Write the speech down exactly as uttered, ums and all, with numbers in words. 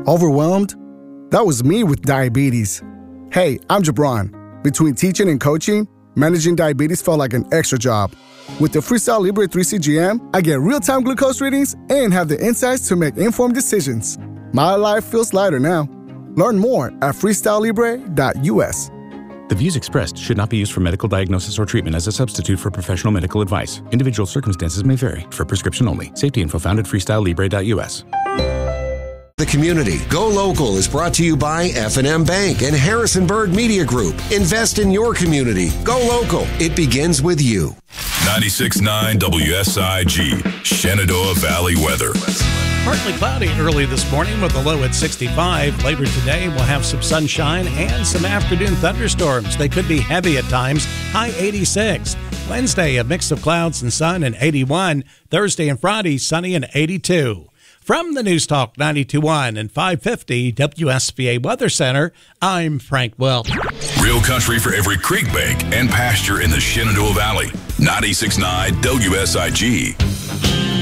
Overwhelmed? That was me with diabetes. Hey, I'm Jabron. Between teaching and coaching, managing diabetes felt like an extra job. With the Freestyle Libre three C G M, I get real-time glucose readings and have the insights to make informed decisions. My life feels lighter now. Learn more at freestyle libre dot u s. The views expressed should not be used for medical diagnosis or treatment as a substitute for professional medical advice. Individual circumstances may vary. For prescription only. Safety info found at freestyle libre dot u s. The community. Go Local is brought to you by F and M Bank and Harrisonburg Media Group. Invest in your community. Go Local. It begins with you. ninety-six point nine W S I G, Shenandoah Valley weather. Partly cloudy early this morning with a low at sixty-five. Later today, we'll have some sunshine and some afternoon thunderstorms. They could be heavy at times. High eighty-six. Wednesday, a mix of clouds and sun and eighty-one. Thursday and Friday, sunny and eighty-two. From the News Talk ninety-two point one and five fifty W S V A Weather Center, I'm Frank Welch. Real country for every creek bank and pasture in the Shenandoah Valley. ninety-six point nine W S I G.